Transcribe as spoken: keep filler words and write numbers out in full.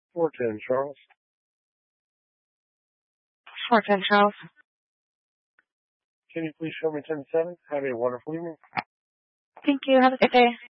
four ten Charles. four ten Charles. Can you please show me ten seven? Have a wonderful evening. Thank you. Have a good day.